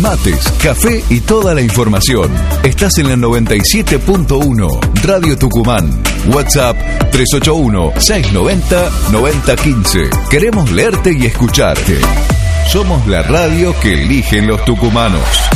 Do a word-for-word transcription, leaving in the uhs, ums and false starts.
mates, café y toda la información. Estás en la noventa y siete punto uno, Radio Tucumán. WhatsApp tres ocho uno, seis nueve cero, nueve cero uno cinco. Queremos leerte y escucharte. Somos la radio que eligen los tucumanos.